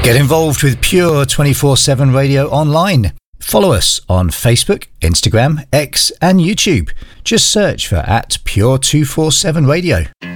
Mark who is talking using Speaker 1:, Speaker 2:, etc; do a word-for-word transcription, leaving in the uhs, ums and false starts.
Speaker 1: Get involved with Pure twenty-four seven Radio online. Follow us on Facebook, Instagram, X and YouTube. Just search for at Pure two forty-seven Radio.